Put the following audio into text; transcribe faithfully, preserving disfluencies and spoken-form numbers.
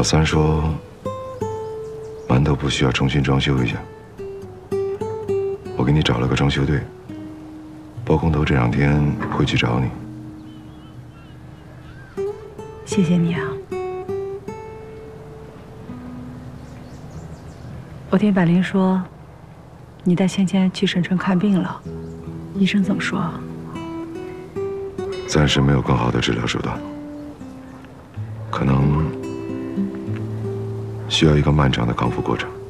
老三说，馒头部需要重新装修一下，我给你找了个装修队，包工头这两天会去找你。 谢谢你啊！我听百灵说，你带芊芊去省城看病了，医生怎么说？ 暂时没有更好的治疗手段，可能需要一个漫长的康复过程。